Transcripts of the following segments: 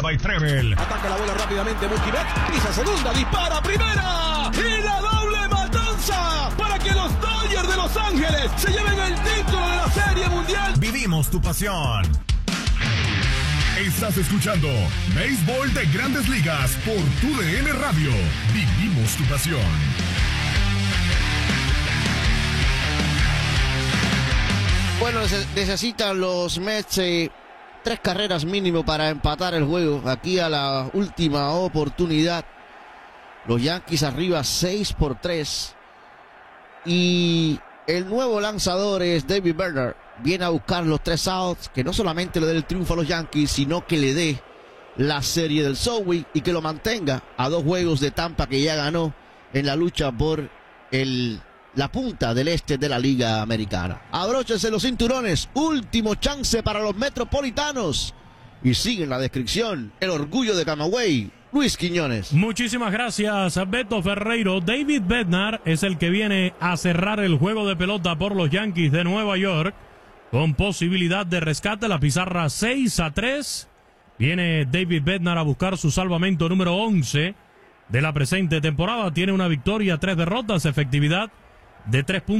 by Treble. Ataca la bola rápidamente Multibet. Pisa segunda, dispara primera. Y la doble matanza para que los Dodgers de Los Ángeles se lleven el título de la Serie Mundial. Vivimos tu pasión. Estás escuchando Béisbol de Grandes Ligas por TUDN Radio. Vivimos tu pasión. Bueno, necesitan los Mets 3 carreras mínimo para empatar el juego. Aquí a la última oportunidad. Los Yankees arriba 6-3. Y el nuevo lanzador es David Bednar. Viene a buscar los 3 outs, que no solamente le dé el triunfo a los Yankees, sino que le dé la serie del Subway y que lo mantenga a 2 juegos de Tampa, que ya ganó en la lucha por la punta del este de la Liga Americana. Abróchense los cinturones, último chance para los metropolitanos. Y sigue en la descripción el orgullo de Camagüey, Luis Quiñones. Muchísimas gracias, Beto Ferreiro. David Bednar es el que viene a cerrar el juego de pelota por los Yankees de Nueva York, con posibilidad de rescate. La pizarra 6-3. Viene David Bednar a buscar su salvamento número 11 de la presente temporada. Tiene una victoria, 3 derrotas, efectividad de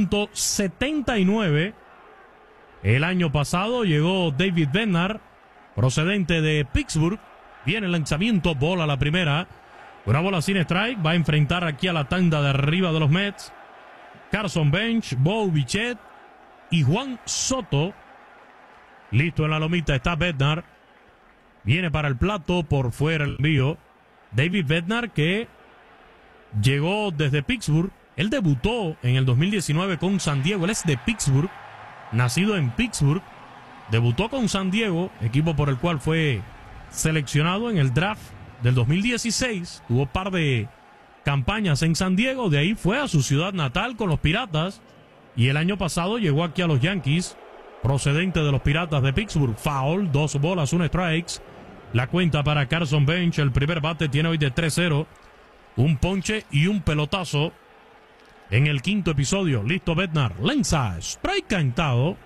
3.79. El año pasado llegó David Bednar, procedente de Pittsburgh. Viene el lanzamiento, bola la primera. Una bola sin strike. Va a enfrentar aquí a la tanda de arriba de los Mets. Carson Bench, Bo Bichette y Juan Soto. Listo en la lomita está Bednar. Viene para el plato, por fuera el envío. David Bednar, que llegó desde Pittsburgh. Él debutó en el 2019 con San Diego. Él es de Pittsburgh, nacido en Pittsburgh. Debutó con San Diego, equipo por el cual fue seleccionado en el draft del 2016. Tuvo un par de campañas en San Diego. De ahí fue a su ciudad natal con los Piratas. Y el año pasado llegó aquí a los Yankees, procedente de los Piratas de Pittsburgh. Foul, 2 bolas, 1 strikes. La cuenta para Carson Bench. El primer bate tiene hoy de 3-0. Un ponche y un pelotazo en el quinto episodio. Listo Bednar. Lanza, strike cantado.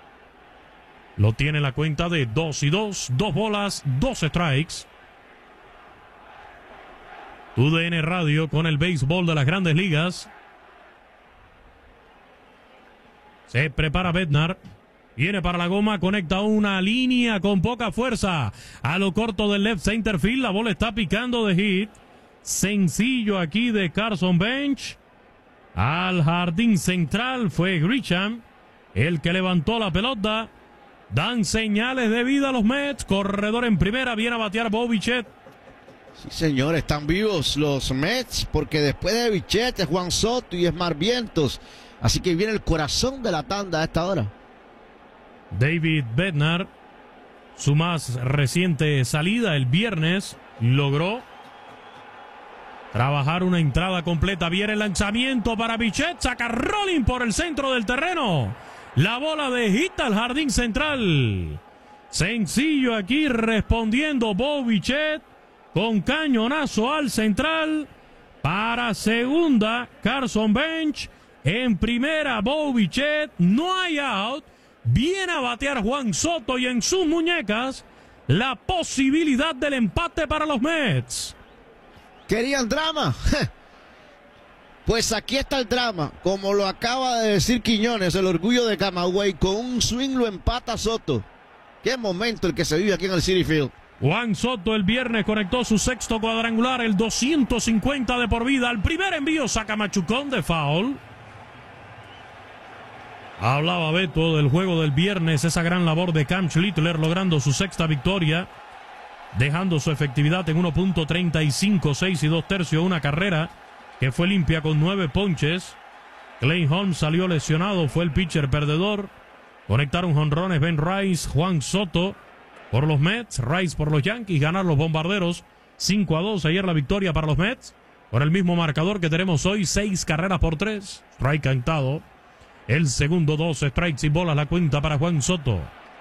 Lo tiene la cuenta de 2-2. 2 bolas, 2 strikes. TUDN Radio con el béisbol de las Grandes Ligas. Se prepara Bednar. Viene para la goma, conecta una línea con poca fuerza. A lo corto del left center field, la bola está picando de hit. Sencillo aquí de Carson Bench. Al jardín central fue Grisham el que levantó la pelota. Dan señales de vida a los Mets. Corredor en primera, viene a batear Bo Bichette. Sí, señor, están vivos los Mets, porque después de Bichette es Juan Soto y es Mar Vientos. Así que viene el corazón de la tanda a esta hora. David Bednar, su más reciente salida el viernes, logró trabajar una entrada completa. Viene el lanzamiento para Bichette, saca rolling por el centro del terreno. La bola de hit al jardín central. Sencillo aquí respondiendo Bo Bichette con cañonazo al central. Para segunda, Carson Bench. En primera, Bo Bichette. No hay out. Viene a batear Juan Soto y en sus muñecas la posibilidad del empate para los Mets. ¿Querían drama? Pues aquí está el drama. Como lo acaba de decir Quiñones, el orgullo de Camagüey, con un swing lo empata Soto. Qué momento el que se vive aquí en el Citi Field. Juan Soto el viernes conectó su sexto cuadrangular, el 250 de por vida. Al primer envío saca machucón de foul. Hablaba Beto del juego del viernes, esa gran labor de Cam Schlittler logrando su sexta victoria, dejando su efectividad en 1.35, 6 y 2 tercios, una carrera que fue limpia con 9 ponches. Clay Holmes salió lesionado, fue el pitcher perdedor. Conectaron jonrones Ben Rice, Juan Soto por los Mets, Rice por los Yankees, ganar los Bombarderos 5-2. Ayer la victoria para los Mets, por el mismo marcador que tenemos hoy, 6 carreras por 3, strike cantado. El segundo, 2 strikes y bolas, la cuenta para Juan Soto.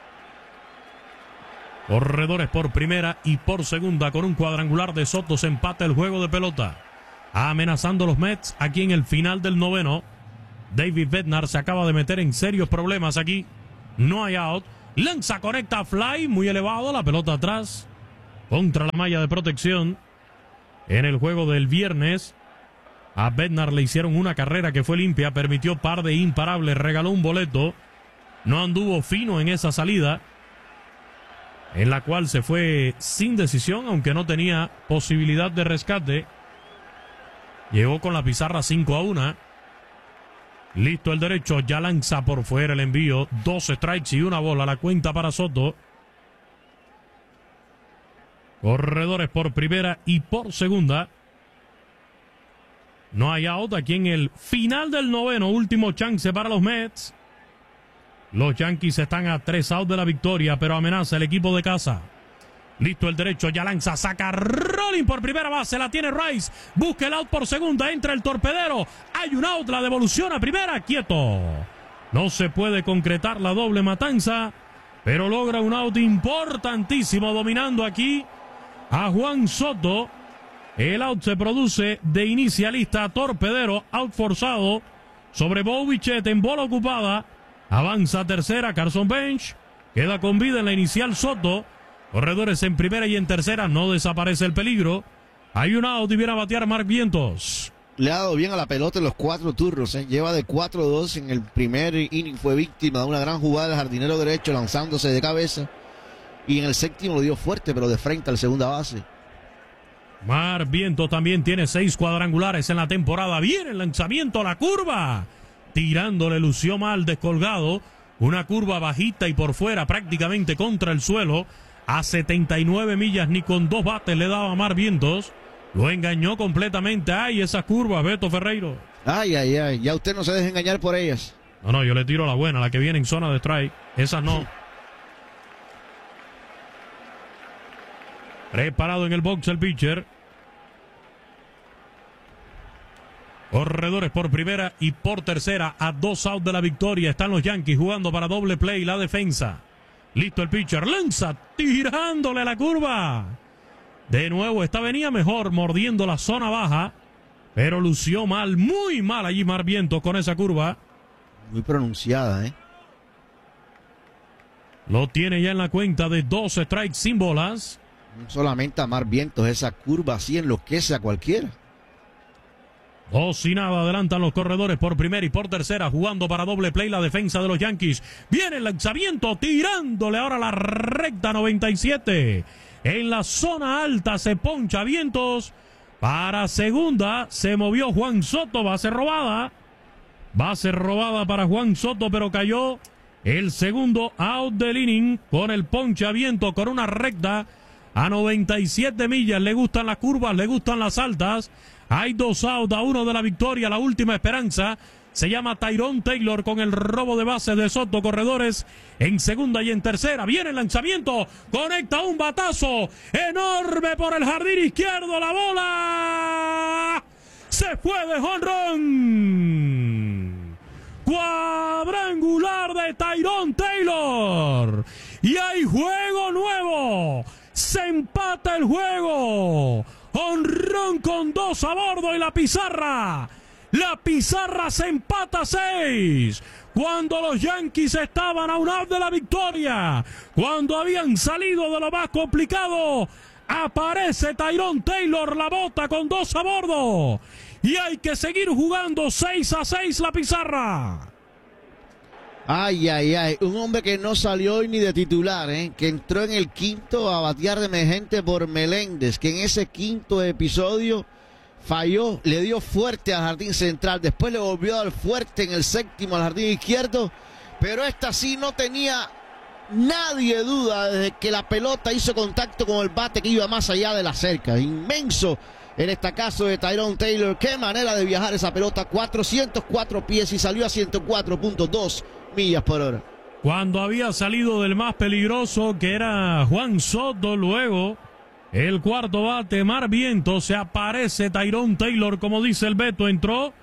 Corredores por primera y por segunda, con un cuadrangular de Soto se empata el juego de pelota. Amenazando los Mets aquí en el final del noveno. David Bednar se acaba de meter en serios problemas aquí. No hay out. Lanza, conecta, fly, muy elevado, la pelota atrás. contra la malla de protección. En el juego del viernes, a Bednar le hicieron una carrera que fue limpia, permitió par de imparables, regaló un boleto. No anduvo fino en esa salida, en la cual se fue sin decisión, aunque no tenía posibilidad de rescate. Llegó con la pizarra 5-1. Listo el derecho, ya lanza por fuera el envío. 2 strikes y una bola, la cuenta para Soto. Corredores por primera y por segunda. No hay out aquí en el final del noveno. Último chance para los Mets. Los Yankees están a 3 outs de la victoria, pero amenaza el equipo de casa. Listo el derecho, ya lanza, saca Rolling por primera base, la tiene Rice, busca el out por segunda, entra el torpedero, hay un out, la devolución a primera, quieto. No se puede concretar la doble matanza, pero logra un out importantísimo, dominando aquí a Juan Soto. El out se produce de inicialista, torpedero, out forzado sobre Bo Bichette en bola ocupada. Avanza a tercera, Carson Bench, queda con vida en la inicial Soto. Corredores en primera y en tercera, no desaparece el peligro. Hay un out y viene a batear Mark Vientos. Le ha dado bien a la pelota en los 4 turnos, lleva de 4-2 en el primer inning, fue víctima de una gran jugada del jardinero derecho lanzándose de cabeza. Y en el séptimo lo dio fuerte, pero de frente al segunda base. Mark Vientos también tiene 6 cuadrangulares en la temporada. Viene el lanzamiento a la curva. Tirándole, lució mal, descolgado. Una curva bajita y por fuera, prácticamente contra el suelo. A 79 millas, ni con 2 bates le daba Mark Vientos. Lo engañó completamente. Ay, esas curvas, Beto Ferreiro. Ay, ay, ay. Ya usted no se deje engañar por ellas. No, yo le tiro la buena, la que viene en zona de strike. Esas no. Preparado en el box el pitcher. Corredores por primera y por tercera. A 2 outs de la victoria. Están los Yankees jugando para doble play la defensa. Listo el pitcher. Lanza tirándole a la curva. De nuevo, esta venía mejor mordiendo la zona baja. Pero lució mal, muy mal allí Mark Vientos con esa curva. Muy pronunciada, Lo tiene ya en la cuenta de 2 strikes sin bolas. Solamente a Mark Vientos esa curva así enloquece a cualquiera. 2 y nada, adelantan los corredores por primera y por tercera, jugando para doble play la defensa de los Yankees. Viene el lanzamiento, tirándole ahora la recta 97. En la zona alta se poncha Vientos. Para segunda se movió Juan Soto, base robada. Base robada para Juan Soto, pero cayó el segundo out del inning con el ponche a Vientos con una recta a 97 millas. Le gustan las curvas, le gustan las altas. Hay 2 outs, a 1 de la victoria. La última esperanza se llama Tyrone Taylor con el robo de bases de Soto. Corredores en segunda y en tercera. Viene el lanzamiento. Conecta un batazo enorme por el jardín izquierdo. La bola se fue de jonrón. Cuadrangular de Tyrone Taylor. Y hay juego nuevo. Se empata el juego. Honrón con 2 a bordo y la pizarra. La pizarra se empata 6. Cuando los Yankees estaban a un out de la victoria. Cuando habían salido de lo más complicado. Aparece Tyrone Taylor, la bota con 2 a bordo. Y hay que seguir jugando 6-6 la pizarra. Ay, ay, ay. Un hombre que no salió hoy ni de titular, que entró en el quinto a batear de emergente por Meléndez, que en ese quinto episodio falló, le dio fuerte al jardín central, después le volvió a dar fuerte en el séptimo al jardín izquierdo, pero esta sí no tenía nadie duda desde que la pelota hizo contacto con el bate que iba más allá de la cerca. Inmenso el estacazo de Tyrone Taylor. Qué manera de viajar esa pelota, 404 pies y salió a 104.2 millas por hora. Cuando había salido del más peligroso, que era Juan Soto, luego el cuarto bate, Mark Vientos, se aparece Tyrone Taylor, como dice el Beto, entró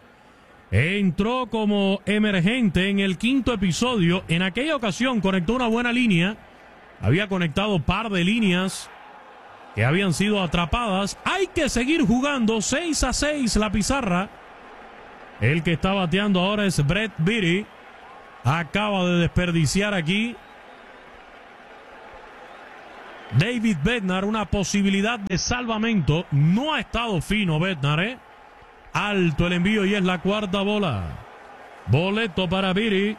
como emergente en el quinto episodio. En aquella ocasión conectó una buena línea, había conectado par de líneas que habían sido atrapadas. Hay que seguir jugando 6-6 la pizarra. El que está bateando ahora es Brett Beatty. Acaba de desperdiciar aquí David Bednar, una posibilidad de salvamento. No ha estado fino Bednar, Alto el envío y es la cuarta bola. Boleto para Beatty.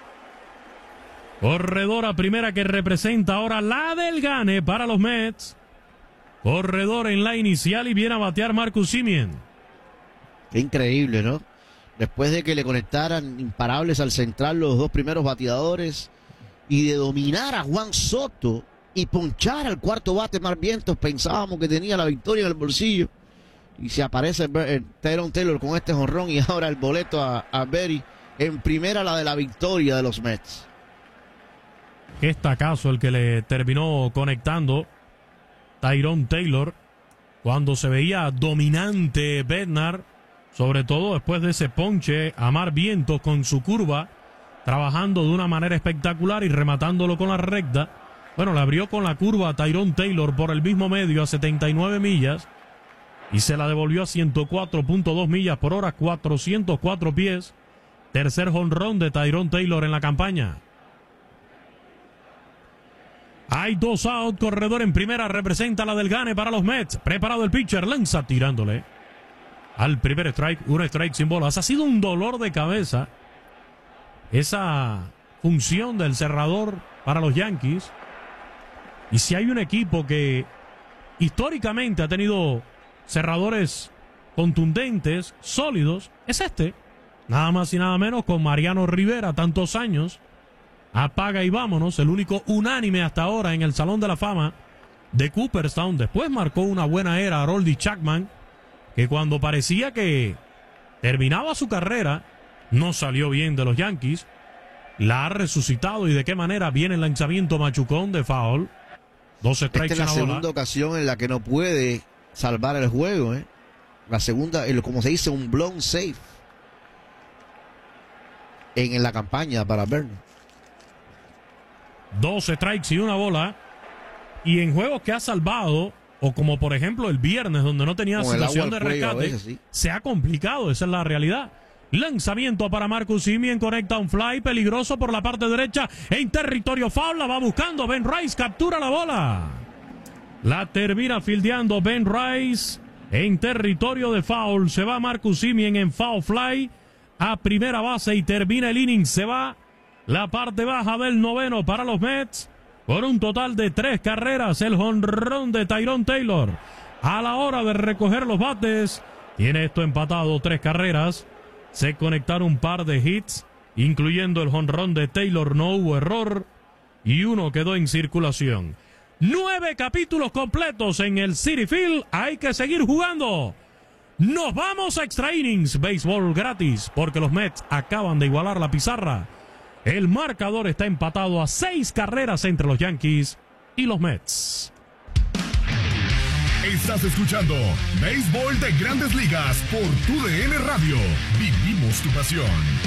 Corredora primera que representa ahora la del gane para los Mets. Corredor en la inicial y viene a batear Marcus Semien. Qué increíble, ¿no? Después de que le conectaran imparables al central los dos primeros bateadores y de dominar a Juan Soto y ponchar al cuarto bate Mark Vientos, pensábamos que tenía la victoria en el bolsillo. Y se aparece Tyrone Taylor con este jonrón y ahora el boleto a Beatty en primera, la de la victoria de los Mets. Qué estacazo el que le terminó conectando Tyrone Taylor cuando se veía dominante Bednar, sobre todo después de ese ponche a Mark Vientos con su curva, trabajando de una manera espectacular y rematándolo con la recta. Bueno, le abrió con la curva a Tyrone Taylor por el mismo medio a 79 millas y se la devolvió a 104.2 millas por hora, 404 pies. Tercer jonrón de Tyrone Taylor en la campaña. Hay 2 out, corredor en primera, representa la del gane para los Mets. Preparado el pitcher, lanza tirándole al primer strike, un strike sin bolas. Ha sido un dolor de cabeza esa función del cerrador para los Yankees. Y si hay un equipo que históricamente ha tenido cerradores contundentes, sólidos, es este. Nada más y nada menos con Mariano Rivera, tantos años. Apaga y vámonos, el único unánime hasta ahora en el Salón de la Fama de Cooperstown. Después marcó una buena era Aroldis Chapman, que cuando parecía que terminaba su carrera, no salió bien de los Yankees. La ha resucitado y de qué manera. Viene el lanzamiento machucón de foul. 2 strikes. Esta es la segunda ocasión en la que no puede salvar el juego, La segunda, como se dice, un blown safe en la campaña para Bernie. 2 strikes y una bola. Y en juegos que ha salvado, o como por ejemplo el viernes, donde no tenía situación de rescate, veces, ¿sí? Se ha complicado, esa es la realidad. Lanzamiento para Marcus Semien, conecta un fly peligroso por la parte derecha en territorio foul, la va buscando Ben Rice, captura la bola. La termina fildeando Ben Rice en territorio de foul. Se va Marcus Semien en foul fly a primera base y termina el inning. Se va la parte baja del noveno para los Mets con un total de 3 carreras. El jonrón de Tyrone Taylor a la hora de recoger los bates tiene esto empatado, 3 carreras. Se conectaron un par de hits, incluyendo el jonrón de Taylor. No hubo error y uno quedó en circulación. 9 capítulos completos en el Citi Field. Hay que seguir jugando. Nos vamos a extra innings. Béisbol gratis porque los Mets acaban de igualar la pizarra. El marcador está empatado a 6 carreras entre los Yankees y los Mets. Estás escuchando Béisbol de Grandes Ligas por TUDN Radio. Vivimos tu pasión.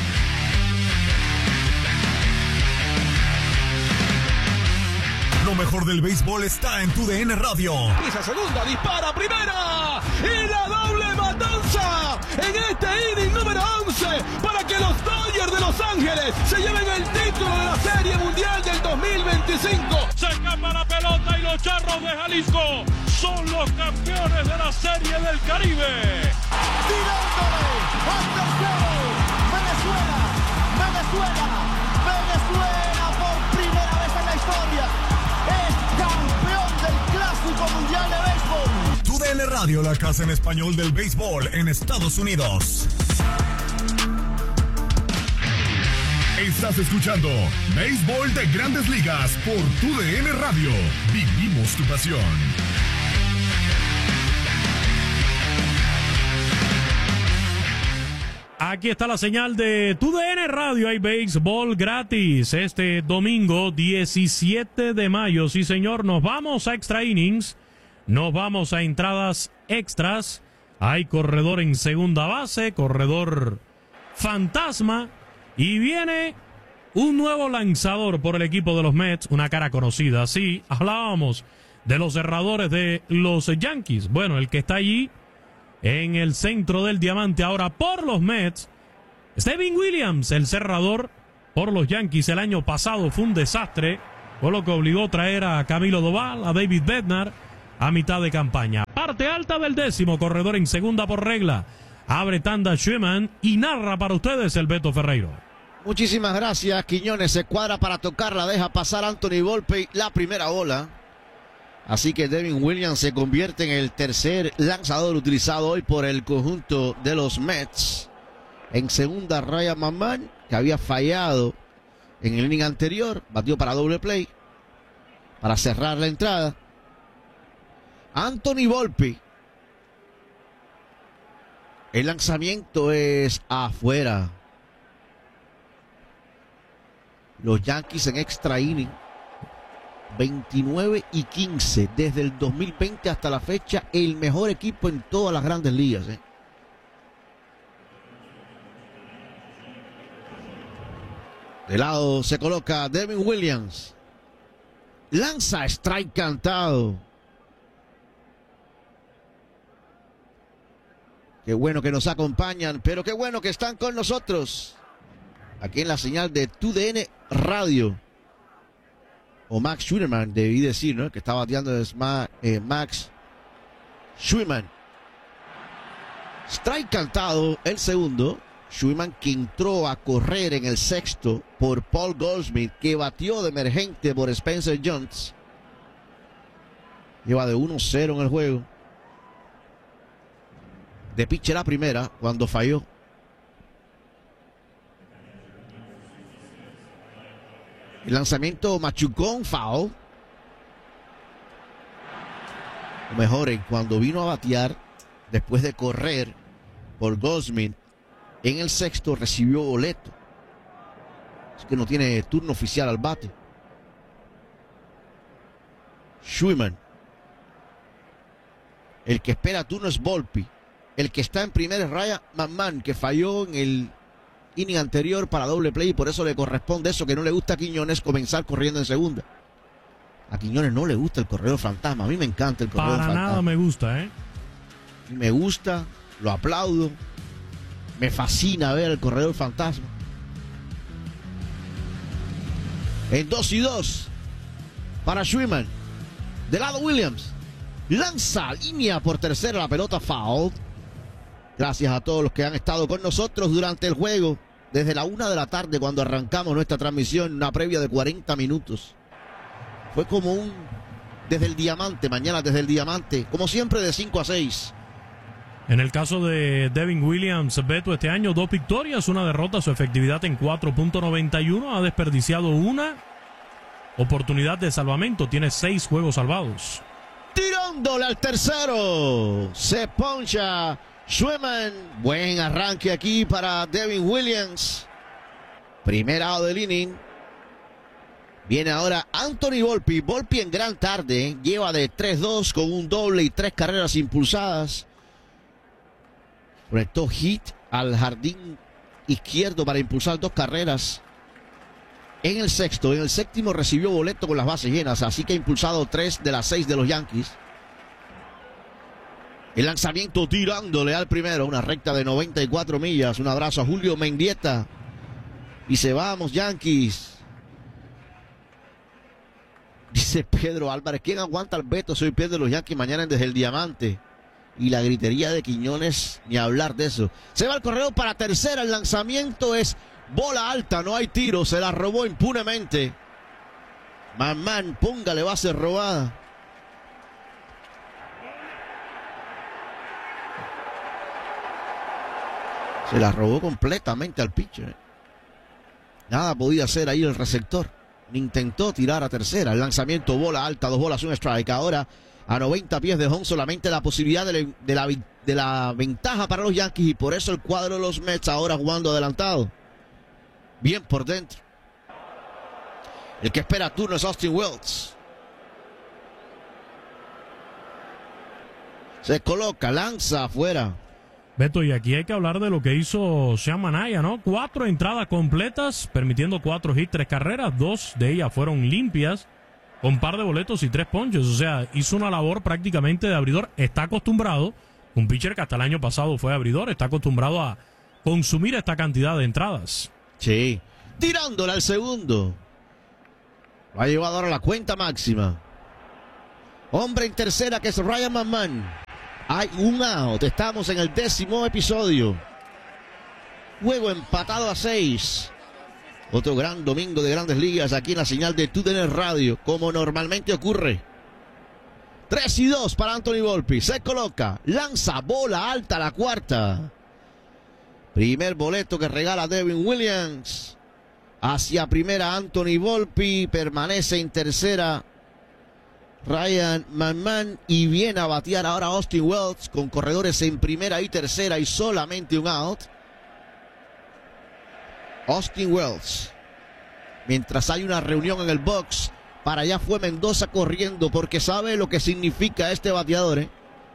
Lo mejor del béisbol está en TUDN Radio. Pisa segunda, dispara primera y la doble matanza en este inning número 11 para que los Dodgers de Los Ángeles se lleven el título de la Serie Mundial del 2025. Se escapa la pelota y los Charros de Jalisco son los campeones de la Serie del Caribe. Tirándole al tercero. Venezuela por primera vez en la historia es campeón del Clásico Mundial de Béisbol. TUDN Radio, la casa en español del béisbol en Estados Unidos. Estás escuchando Béisbol de Grandes Ligas por TUDN Radio. Vivimos tu pasión. Aquí está la señal de TUDN Radio. Hay béisbol gratis este domingo 17 de mayo. Sí, señor, nos vamos a extra innings. Nos vamos a entradas extras. Hay corredor en segunda base, corredor fantasma. Y viene un nuevo lanzador por el equipo de los Mets. Una cara conocida, sí. Hablábamos de los cerradores de los Yankees. Bueno, el que está allí en el centro del diamante ahora por los Mets, Steven Williams, el cerrador por los Yankees. El año pasado fue un desastre Fue lo que obligó a traer a Camilo Doval, a David Bednar, a mitad de campaña. Parte alta del 10º, corredor en segunda por regla. Abre tanda Schumann y narra para ustedes el Beto Ferreiro. Muchísimas gracias, Quiñones. Se cuadra para tocarla, deja pasar Anthony Volpe la primera bola. Así que Devin Williams se convierte en el tercer lanzador utilizado hoy por el conjunto de los Mets. En segunda, Ryan McMahon, que había fallado en el inning anterior, batió para doble play para cerrar la entrada. Anthony Volpe. El lanzamiento es afuera. Los Yankees en extra inning. 29-15. Desde el 2020 hasta la fecha, el mejor equipo en todas las grandes ligas. De lado se coloca Devin Williams. Lanza strike cantado. Qué bueno que nos acompañan, pero qué bueno que están con nosotros. Aquí en la señal de TUDN Radio. O Max Schumann, debí decir, ¿no? Que está bateando es Max Schumann. Strike cantado el segundo. Schumann, que entró a correr en el sexto por Paul Goldschmidt, que batió de emergente por Spencer Jones. Lleva de 1-0 en el juego. De pitcher a primera cuando falló. El lanzamiento machucón, foul. O mejor, cuando vino a batear, después de correr por Goldschmidt, en el sexto recibió boleto. Así que no tiene turno oficial al bate. Schumann. El que espera turno es Volpe. El que está en primera es Ryan McMahon, que falló en el inning anterior para doble play y por eso le corresponde eso que no le gusta a Quiñones, comenzar corriendo en segunda. A Quiñones no le gusta el corredor fantasma. A mí me encanta el corredor fantasma. Para nada me gusta, ¿eh? Me gusta, lo aplaudo. Me fascina ver el corredor fantasma. En 2-2 para Schumann. De lado Williams. Lanza línea por tercera, la pelota foul. Gracias a todos los que han estado con nosotros durante el juego. Desde la 1 de la tarde cuando arrancamos nuestra transmisión, una previa de 40 minutos. Fue como desde el diamante, mañana desde el diamante. Como siempre de 5 a 6. En el caso de Devin Williams, Beto, este año 2 victorias, 1 derrota, su efectividad en 4.91, ha desperdiciado una oportunidad de salvamento, tiene 6 juegos salvados. Tirándole al tercero, se poncha Schumann. Buen arranque aquí para Devin Williams. Primer out del inning. Viene ahora Anthony Volpe. Volpe en gran tarde, lleva de 3-2 con un doble y 3 carreras impulsadas. Conectó hit al jardín izquierdo para impulsar 2 carreras en el sexto. En el séptimo recibió boleto con las bases llenas, así que ha impulsado 3 de las 6 de los Yankees. El lanzamiento tirándole al primero, una recta de 94 millas. Un abrazo a Julio Mendieta. Dice, vamos Yankees. Dice Pedro Álvarez, ¿quién aguanta al Beto? Soy Pedro de los Yankees mañana desde el diamante. Y la gritería de Quiñones, ni hablar de eso. Se va el corredor para tercera. El lanzamiento es bola alta, no hay tiro. Se la robó impunemente. McMahon, póngale base robada. Se la robó completamente al pitcher. Nada podía hacer ahí el receptor. Intentó tirar a tercera. El lanzamiento bola alta, 2 bolas, un strike. Ahora a 90 pies de home, solamente la posibilidad de la ventaja para los Yankees, y por eso el cuadro de los Mets ahora jugando adelantado. Bien por dentro. El que espera turno es Austin Wells. Se coloca, lanza afuera. Beto, y aquí hay que hablar de lo que hizo Sean Manaea, ¿no? 4 entradas completas, permitiendo 4 hits, 3 carreras, 2 de ellas fueron limpias, con par de boletos y 3 ponches. O sea, hizo una labor prácticamente de abridor. Está acostumbrado, un pitcher que hasta el año pasado fue abridor, está acostumbrado a consumir esta cantidad de entradas. Sí, tirándole al segundo. Lo ha llevado ahora a la cuenta máxima. Hombre en tercera, que es Ryan McMahon. Hay un out. Estamos en el 10º episodio. Juego empatado a 6. Otro gran domingo de Grandes Ligas aquí en la señal de TUDN Radio, como normalmente ocurre. 3-2 para Anthony Volpe. Se coloca, lanza bola alta a la cuarta. Primer boleto que regala Devin Williams. Hacia primera Anthony Volpe. Permanece en tercera Ryan McMahon. Y viene a batear ahora Austin Wells con corredores en primera y tercera y solamente un out. Austin Wells. Mientras hay una reunión en el box, para allá fue Mendoza corriendo porque sabe lo que significa este bateador.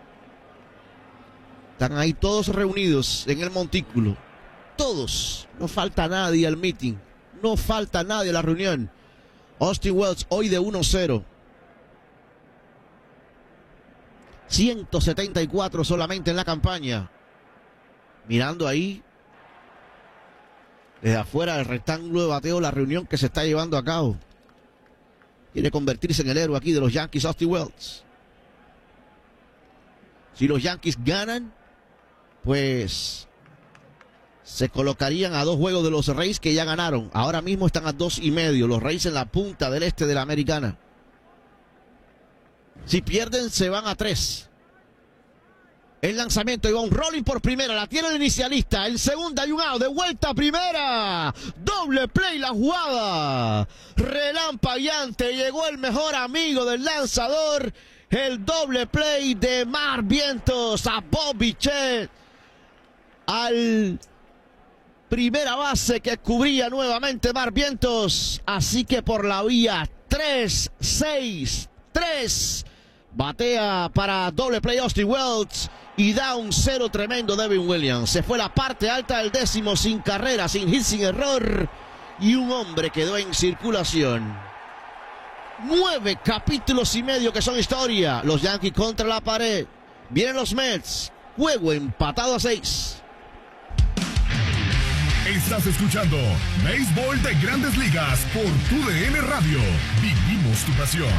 Están ahí todos reunidos en el montículo. Todos. No falta nadie al meeting. No falta nadie a la reunión. Austin Wells hoy de 1-0. 174 solamente en la campaña. Mirando ahí desde afuera del rectángulo de bateo la reunión que se está llevando a cabo. Quiere convertirse en el héroe aquí de los Yankees, Austin Wells. Si los Yankees ganan, pues se colocarían a 2 juegos de los Rays que ya ganaron. Ahora mismo están a 2.5. Los Rays en la punta del este de la Americana. Si pierden, se van a 3. El lanzamiento, y va un rolling por primera, la tiene el inicialista, en segunda hay un out, de vuelta a primera, doble play la jugada, relampagueante, llegó el mejor amigo del lanzador, el doble play de Mark Vientos a Bob Bichette, al primera base que cubría nuevamente Mark Vientos, así que por la vía 3-6-3, batea para doble play Austin Wells. Y da un 0 tremendo Devin Williams. Se fue la parte alta del 10º sin carrera, sin hit, sin error. Y un hombre quedó en circulación. 9 capítulos y medio que son historia. Los Yankees contra la pared. Vienen los Mets. Juego empatado a 6. Estás escuchando Béisbol de Grandes Ligas por TUDN Radio. Vivimos tu pasión.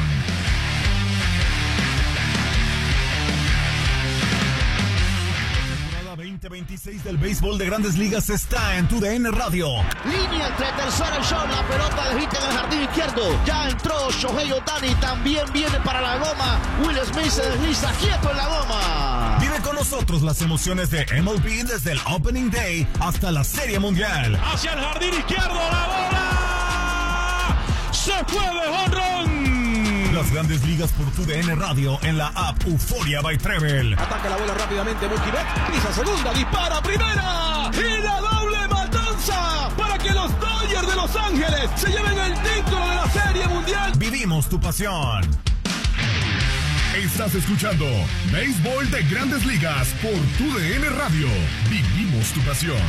2026 del béisbol de Grandes Ligas está en TUDN Radio. Línea entre tercera y short, la pelota de hit en el jardín izquierdo. Ya entró Shohei Ohtani, también viene para la goma. Will Smith se desliza quieto en la goma. Vive con nosotros las emociones de MLB desde el Opening Day hasta la Serie Mundial. Hacia el jardín izquierdo, la bola se fue de jonrón. Las Grandes Ligas por TUDN Radio en la app Euforia by Treble. Ataca la bola rápidamente Mookie Betts, pisa segunda, dispara primera y la doble matanza para que los Dodgers de Los Ángeles se lleven el título de la Serie Mundial. Vivimos tu pasión. Estás escuchando Béisbol de Grandes Ligas por TUDN Radio. Vivimos tu pasión.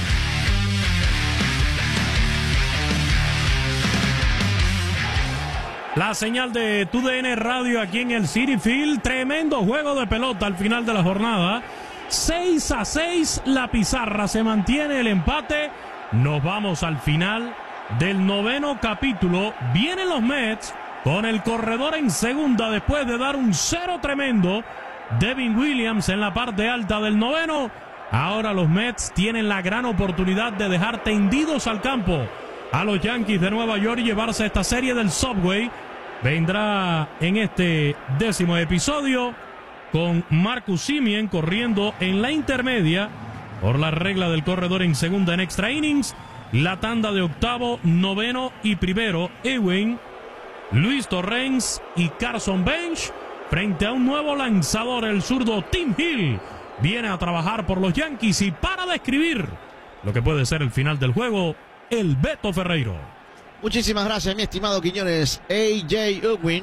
'La señal de TUDN Radio aquí en el Citi Field. Tremendo juego de pelota al final de la jornada. 6-6 la pizarra. Se mantiene el empate. Nos vamos al final del 9º capítulo. Vienen los Mets con el corredor en segunda después de dar un 0 tremendo. Devin Williams en la parte alta del 9º. Ahora los Mets tienen la gran oportunidad de dejar tendidos al campo a los Yankees de Nueva York y llevarse esta serie del Subway. Vendrá en este 10º episodio con Marcus Semien corriendo en la intermedia por la regla del corredor en segunda en extra innings. La tanda de octavo, noveno y primero, Ewing, Luis Torrens y Carson Bench frente a un nuevo lanzador, el zurdo Tim Hill. Viene a trabajar por los Yankees y para describir lo que puede ser el final del juego, el Beto Ferreiro. Muchísimas gracias, mi estimado Quiñones. A.J. Ewing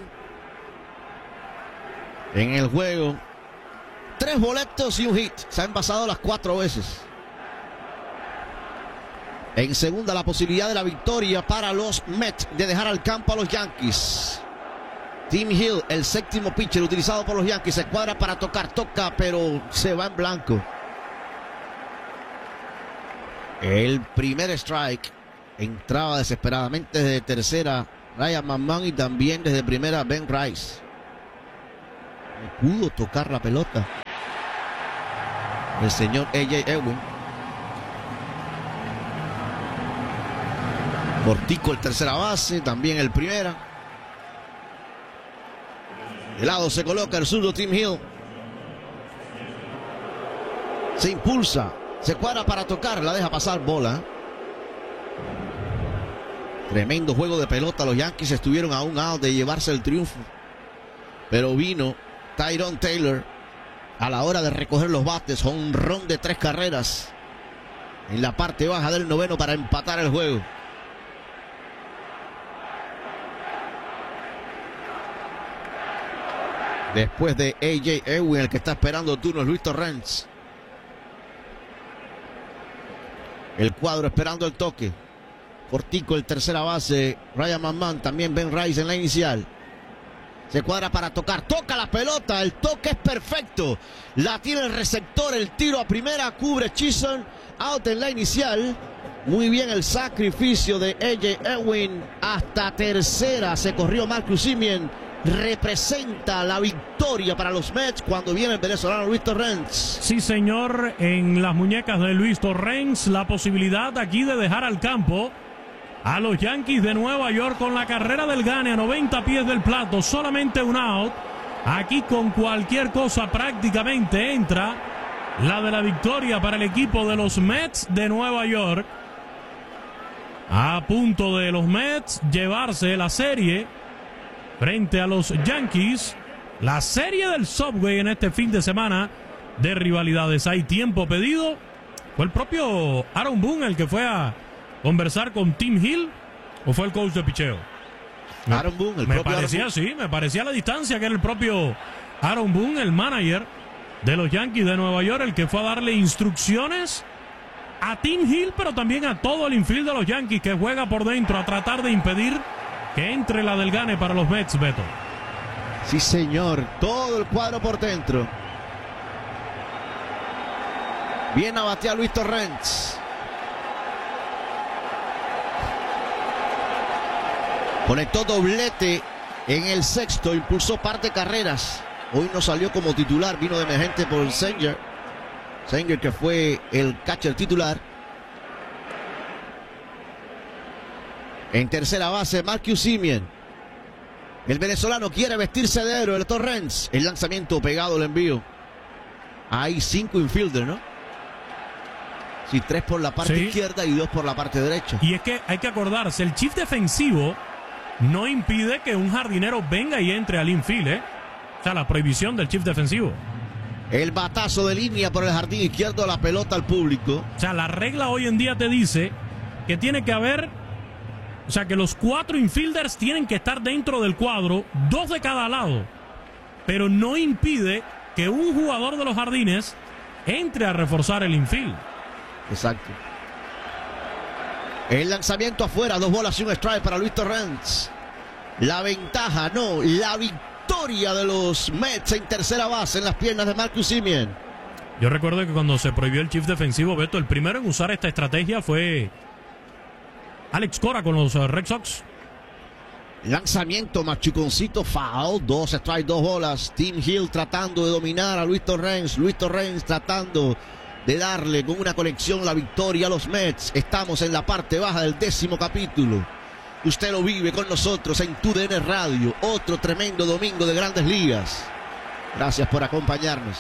en el juego. 3 boletos y un hit. Se ha envasado las 4 veces. En segunda, la posibilidad de la victoria para los Mets de dejar al campo a los Yankees. Tim Hill, el 7º pitcher utilizado por los Yankees, se cuadra para tocar, toca, pero se va en blanco. El primer strike. Entraba desesperadamente desde tercera Ryan McMahon y también desde primera Ben Rice. No pudo tocar la pelota el señor A.J. Ewing. Cortico el tercera base, también el primera. De lado se coloca el zurdo Tim Hill. Se impulsa, se cuadra para tocar, la deja pasar bola. Tremendo juego de pelota. Los Yankees estuvieron a un out de llevarse el triunfo, pero vino Tyrone Taylor a la hora de recoger los bates. Jonrón de 3 carreras en la parte baja del noveno para empatar el juego. Después de A.J. Ewing, el que está esperando turno es Luis Torrens. El cuadro esperando el toque. Cortico el tercera base, Ryan McMahon, también Ben Rice en la inicial. Se cuadra para tocar, toca la pelota, el toque es perfecto. La tiene el receptor, el tiro a primera, cubre Chisholm, out en la inicial. Muy bien el sacrificio de A.J. Ewing, hasta tercera se corrió Marcus Semien. Representa la victoria para los Mets cuando viene el venezolano Luis Torrens. Sí, señor, en las muñecas de Luis Torrens, la posibilidad aquí de dejar al campo a los Yankees de Nueva York con la carrera del Gane a 90 pies del plato, solamente un out. Aquí con cualquier cosa prácticamente entra la de la victoria para el equipo de los Mets de Nueva York. A punto de los Mets llevarse la serie frente a los Yankees. La serie del Subway en este fin de semana de rivalidades. Hay tiempo pedido. Fue el propio Aaron Boone el que fue a conversar con Tim Hill, ¿o fue el coach de picheo? Aaron Boone, el propio parecía, Aaron Boone. Sí, me parecía a la distancia que era el propio Aaron Boone, el manager de los Yankees de Nueva York, el que fue a darle instrucciones a Tim Hill, pero también a todo el infield de los Yankees, que juega por dentro a tratar de impedir que entre la del Gane para los Mets, Beto. Sí, señor, todo el cuadro por dentro. Bien a batear Luis Torrens. Conectó doblete en el sexto, impulsó parte de carreras. Hoy no salió como titular, vino de emergente por Sanger. Sanger, que fue el catcher titular. En tercera base, Marcus Semien. El venezolano quiere vestirse de héroe, el Torrens. El lanzamiento pegado, el envío. Hay 5 infielders, ¿no? Sí, 3 por la parte izquierda y 2 por la parte derecha. Y es que hay que acordarse, el shift defensivo no impide que un jardinero venga y entre al infield, ¿eh? O sea, la prohibición del shift defensivo. El batazo de línea por el jardín izquierdo, la pelota al público. O sea, la regla hoy en día te dice que tiene que haber, o sea, que los 4 infielders tienen que estar dentro del cuadro, 2 de cada lado. Pero no impide que un jugador de los jardines entre a reforzar el infield. Exacto. El lanzamiento afuera, 2 bolas y un strike para Luis Torrens. La ventaja, no, la victoria de los Mets en tercera base en las piernas de Marcus Semien. Yo recuerdo que cuando se prohibió el shift defensivo, Beto, el primero en usar esta estrategia fue Alex Cora con los Red Sox. Lanzamiento machuconcito, foul, 2 strikes, 2 bolas. Tim Hill tratando de dominar a Luis Torrens. Luis Torrens tratando de darle con una conexión la victoria a los Mets. Estamos en la parte baja del 10º capítulo. Usted lo vive con nosotros en TUDN Radio. Otro tremendo domingo de Grandes Ligas. Gracias por acompañarnos.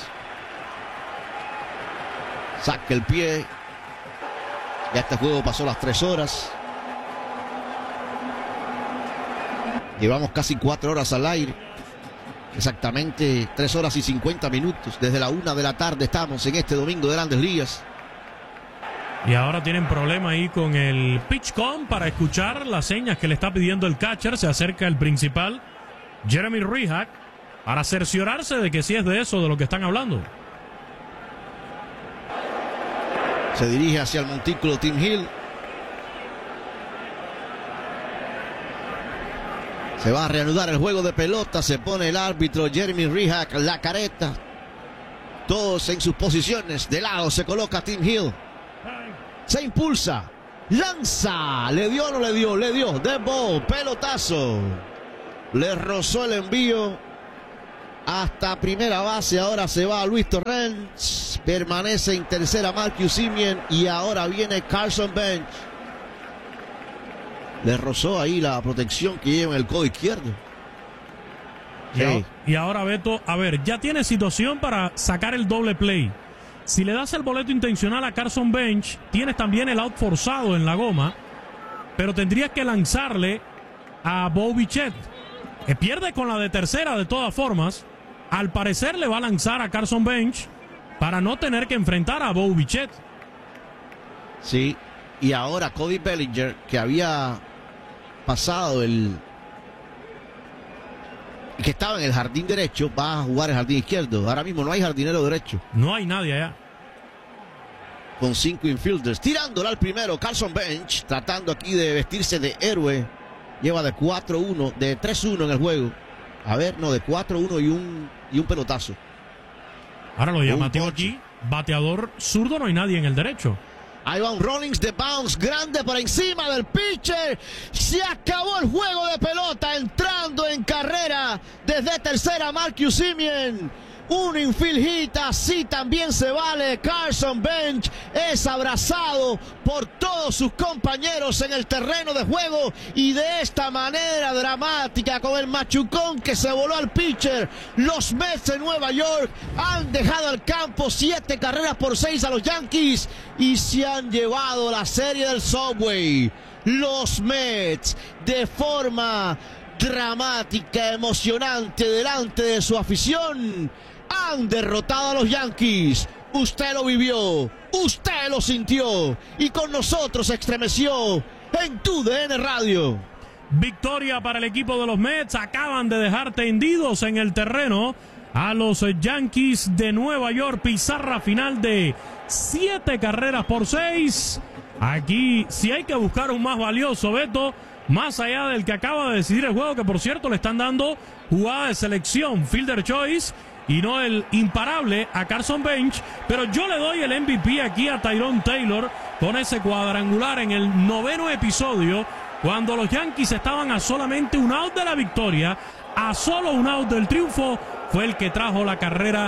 Saca el pie. Ya este juego pasó las 3 horas. Llevamos casi 4 horas al aire. Exactamente 3 horas y 50 minutos. Desde la 1 de la tarde estamos en este domingo de Grandes Ligas. Y ahora tienen problema ahí con el PitchCom para escuchar las señas que le está pidiendo el catcher. Se acerca el principal, Jeremy Rehak, para cerciorarse de que sí es de eso de lo que están hablando. Se dirige hacia el montículo Tim Hill. Se va a reanudar el juego de pelota. Se pone el árbitro Jeremy Rehak la careta. Todos en sus posiciones. De lado se coloca Tim Hill. Se impulsa. Lanza. ¿Le dio o no le dio? Le dio. De ball. Pelotazo. Le rozó el envío hasta primera base. Ahora se va Luis Torrens. Permanece en tercera Marcus Semien. Y ahora viene Carson Bench. Le rozó ahí la protección que lleva en el codo izquierdo. Y ahora, Beto, a ver, ya tiene situación para sacar el doble play. Si le das el boleto intencional a Carson Bench, tienes también el out forzado en la goma, pero tendrías que lanzarle a Bo Bichette, que pierde con la de tercera de todas formas. Al parecer le va a lanzar a Carson Bench para no tener que enfrentar a Bo Bichette. Sí, y ahora Cody Bellinger, que había pasado que estaba en el jardín derecho, va a jugar el jardín izquierdo. Ahora mismo no hay jardinero derecho. No hay nadie allá. Con 5 infielders. Tirándola al primero, Carson Bench, tratando aquí de vestirse de héroe. Lleva de 4-1, de 3-1 en el juego. A ver, no, de 4-1 y un pelotazo. Ahora lo llamativo aquí, bateador zurdo, no hay nadie en el derecho. Ahí va un Rollins de bounce grande por encima del pitcher. Se acabó el juego de pelota, entrando en carrera desde tercera Marcus Semien. Un infield hit, así también se vale. Carson Bench es abrazado por todos sus compañeros en el terreno de juego, y de esta manera dramática, con el machucón que se voló al pitcher, los Mets de Nueva York han dejado al campo 7 carreras por 6 a los Yankees y se han llevado la serie del Subway. Los Mets, de forma dramática, emocionante, delante de su afición, han derrotado a los Yankees. Usted lo vivió, usted lo sintió y con nosotros se estremeció en TUDN Radio. Victoria para el equipo de los Mets. Acaban de dejar tendidos en el terreno a los Yankees de Nueva York. Pizarra final de 7 carreras por 6. Aquí si hay que buscar un más valioso, Beto, más allá del que acaba de decidir el juego, que por cierto le están dando jugada de selección, fielder choice, y no el imparable a Carson Bench. Pero yo le doy el MVP aquí a Tyrone Taylor con ese cuadrangular en el 9º episodio, cuando los Yankees estaban a solamente un out de la victoria, a solo un out del triunfo. Fue el que trajo la carrera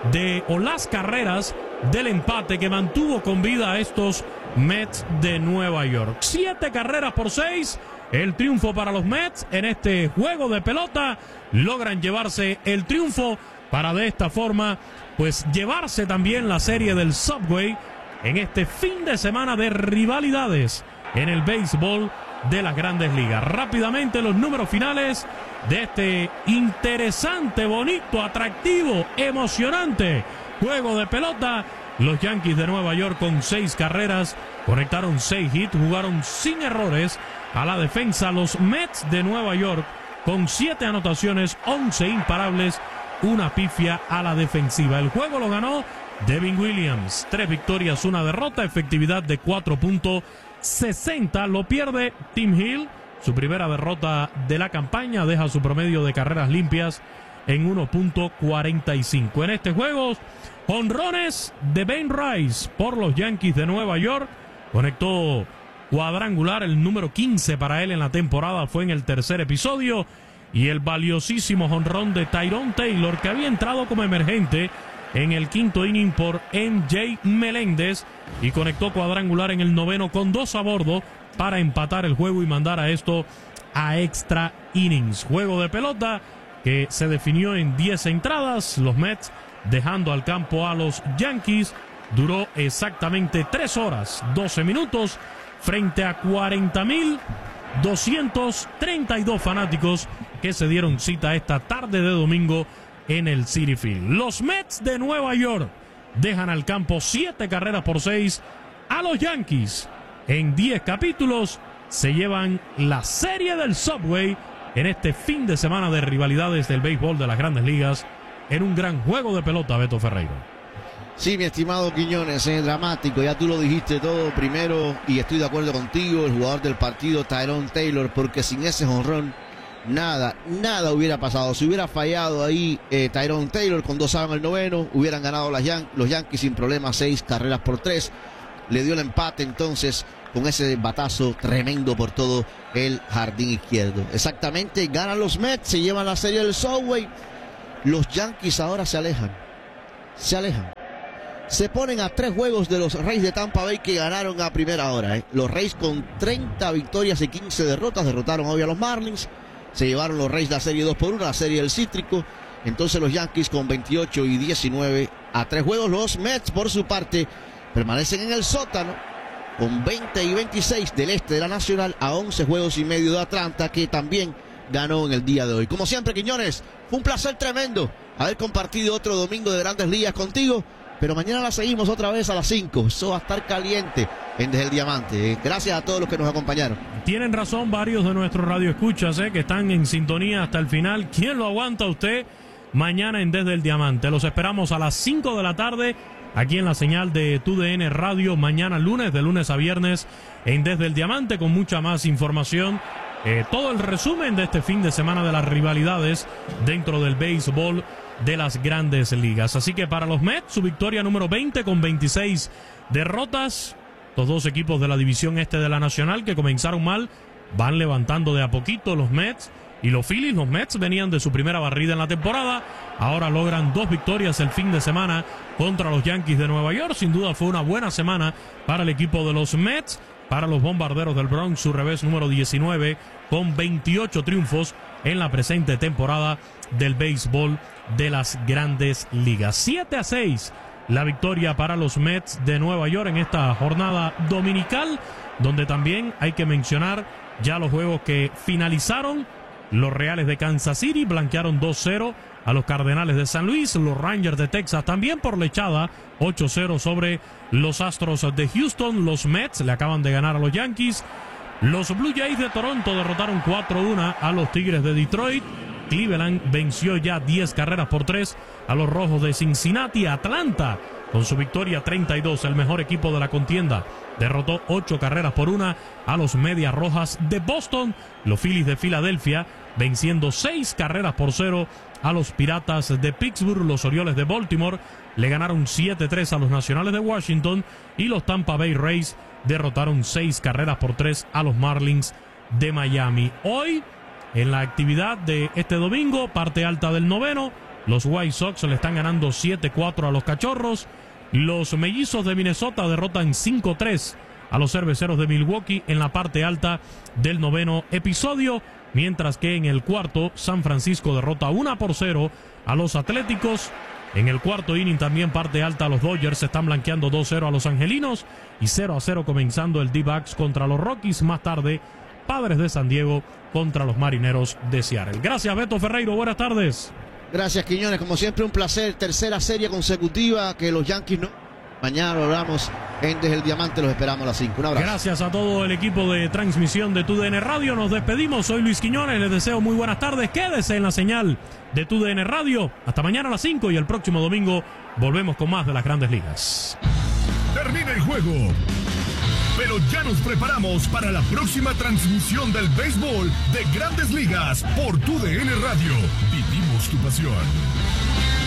las carreras del empate que mantuvo con vida a estos Mets de Nueva York. 7 carreras por 6. El triunfo para los Mets en este juego de pelota. Logran llevarse el triunfo para de esta forma pues llevarse también la serie del Subway en este fin de semana de rivalidades en el béisbol de las Grandes Ligas. Rápidamente los números finales de este interesante, bonito, atractivo, emocionante juego de pelota. Los Yankees de Nueva York con 6 carreras conectaron 6 hits, jugaron sin errores a la defensa. Los Mets de Nueva York con 7 anotaciones, 11 imparables, una pifia a la defensiva. El juego lo ganó Devin Williams, 3 victorias, 1 derrota, efectividad de 4.60. Lo pierde Tim Hill, su primera derrota de la campaña, deja su promedio de carreras limpias en 1.45. En este juego, jonrones de Ben Rice por los Yankees de Nueva York, conectó cuadrangular, el número 15 para él en la temporada, fue en el 3er episodio. Y el valiosísimo jonrón de Tyrone Taylor, que había entrado como emergente en el 5º inning por MJ Meléndez, y conectó cuadrangular en el 9º con 2 a bordo para empatar el juego y mandar a esto a extra innings. Juego de pelota que se definió en 10 entradas. Los Mets dejando al campo a los Yankees. Duró exactamente 3 horas, 12 minutos frente a 40.232 fanáticos que se dieron cita esta tarde de domingo en el Citi Field. Los Mets de Nueva York dejan al campo 7 carreras por 6 a los Yankees. En 10 capítulos se llevan la serie del Subway en este fin de semana de rivalidades del béisbol de las Grandes Ligas, en un gran juego de pelota, Beto Ferreira. Sí, mi estimado Quiñones, es dramático, ya tú lo dijiste todo primero y estoy de acuerdo contigo. El jugador del partido, Tyrone Taylor, porque sin ese jonrón nada hubiera pasado. Si hubiera fallado ahí Tyrone Taylor con 2 outs en el 9º, hubieran ganado los Yankees sin problema, 6 carreras por 3. le dio el empate entonces con ese batazo tremendo por todo el jardín izquierdo. Exactamente, ganan los Mets, se llevan la serie del Subway. Los Yankees ahora se alejan. Se ponen a 3 juegos de los Rays de Tampa Bay, que ganaron a primera hora. Los Rays con 30 victorias y 15 derrotas derrotaron hoy a los Marlins. Se llevaron los Rays la serie 2-1, la serie del Cítrico. Entonces los Yankees con 28 y 19 a 3 juegos. Los Mets, por su parte, permanecen en el sótano con 20 y 26 del este de la Nacional, a 11 juegos y medio de Atlanta, que también ganó en el día de hoy. Como siempre, Quiñones, fue un placer tremendo haber compartido otro domingo de Grandes Ligas contigo, pero mañana la seguimos otra vez a las 5. Eso va a estar caliente en Desde el Diamante. Gracias a todos los que nos acompañaron. Tienen razón varios de nuestros radioescuchas que están en sintonía hasta el final. ¿Quién lo aguanta a usted? Mañana en Desde el Diamante. Los esperamos a las 5 de la tarde aquí en la señal de TUDN Radio. Mañana lunes, de lunes a viernes, en Desde el Diamante, con mucha más información. Todo el resumen de este fin de semana de las rivalidades dentro del béisbol de las Grandes Ligas. Así que para los Mets, su victoria número 20 con 26 derrotas. Los dos equipos de la división este de la Nacional, que comenzaron mal, van levantando de a poquito los Mets. Y los Phillies, los Mets venían de su primera barrida en la temporada. Ahora logran 2 victorias el fin de semana contra los Yankees de Nueva York. Sin duda fue una buena semana para el equipo de los Mets. Para los Bombarderos del Bronx, su revés número 19, con 28 triunfos en la presente temporada del béisbol de las Grandes Ligas. 7-6 la victoria para los Mets de Nueva York en esta jornada dominical, donde también hay que mencionar ya los juegos que finalizaron. Los Reales de Kansas City blanquearon 2-0 a los Cardenales de San Luis. Los Rangers de Texas también por lechada 8-0 sobre los Astros de Houston. Los Mets le acaban de ganar a los Yankees. Los Blue Jays de Toronto derrotaron 4-1 a los Tigres de Detroit. Cleveland venció ya 10-3 a los Rojos de Cincinnati. Atlanta, con su victoria 32, el mejor equipo de la contienda, derrotó 8-1 a los Medias Rojas de Boston. Los Phillies de Filadelfia venciendo 6-0 a los Piratas de Pittsburgh. Los Orioles de Baltimore le ganaron 7-3 a los Nacionales de Washington. Y los Tampa Bay Rays derrotaron 6-3 a los Marlins de Miami. Hoy, en la actividad de este domingo, parte alta del noveno, los White Sox le están ganando 7-4 a los Cachorros. Los Mellizos de Minnesota derrotan 5-3 a los Cerveceros de Milwaukee en la parte alta del noveno episodio. Mientras que en el cuarto, San Francisco derrota 1-0 a los Atléticos. En el cuarto inning también parte alta, los Dodgers se están blanqueando 2-0 a los Angelinos. Y 0-0 comenzando el D-backs contra los Rockies. Más tarde, Padres de San Diego contra los Marineros de Seattle. Gracias, Beto Ferreiro. Buenas tardes. Gracias, Quiñones. Como siempre, un placer. Tercera serie consecutiva que los Yankees no. Mañana lo hablamos en Desde el Diamante. Los esperamos a las 5. Un abrazo. Gracias a todo el equipo de transmisión de TUDN Radio. Nos despedimos. Soy Luis Quiñones. Les deseo muy buenas tardes. Quédese en la señal de TUDN Radio. Hasta mañana a las 5 y el próximo domingo volvemos con más de las Grandes Ligas. Termina el juego, pero ya nos preparamos para la próxima transmisión del béisbol de Grandes Ligas por TUDN Radio. Vivimos tu pasión.